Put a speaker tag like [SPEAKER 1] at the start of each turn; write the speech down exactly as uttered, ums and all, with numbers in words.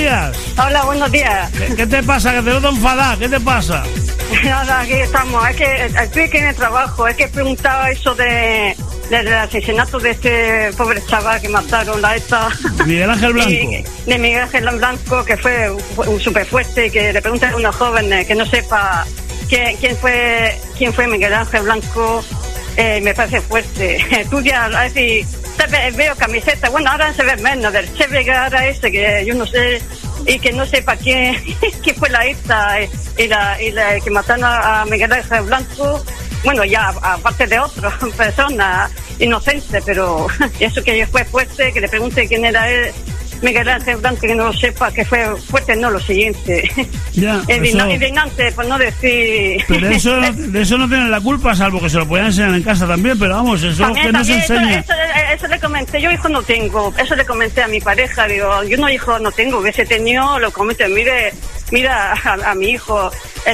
[SPEAKER 1] días.
[SPEAKER 2] Hola, buenos días.
[SPEAKER 1] ¿Qué, qué te pasa? Que te noto enfadada. ¿Qué te pasa?
[SPEAKER 2] Nada, aquí estamos. Es que estoy aquí en el trabajo. Es que preguntaba eso de del asesinato de este pobre chaval que mataron a esta...
[SPEAKER 1] Miguel Ángel Blanco.
[SPEAKER 2] Y, de Miguel Ángel Blanco, que fue un súper fuerte y que le preguntan a unos jóvenes que no sepa quién, quién fue quién fue Miguel Ángel Blanco. Eh, me parece fuerte. Estudia, a decir, veo camiseta, bueno, ahora se ve menos del Che Vegara ese, que yo no sé, y que no sepa quién, quién fue la esta y la, y la que mataron a Miguel Ángel Blanco. Bueno, ya aparte de otras personas inocentes, pero eso que fue fuerte, que le pregunte quién era él, Miguel Ángel Blanco, que no lo sepa, que fue fuerte, no lo siguiente.
[SPEAKER 1] Ya,
[SPEAKER 2] indignante, por no decir...
[SPEAKER 1] Pero eso, de eso no tienen la culpa, salvo que se lo puedan enseñar en casa también, pero vamos, eso también, que no se enseña.
[SPEAKER 2] Eso, eso, eso le comenté, yo hijo no tengo, eso le comenté a mi pareja, digo, yo no hijo no tengo, hubiese tenido, lo comenté, mire, mira a, a mi hijo...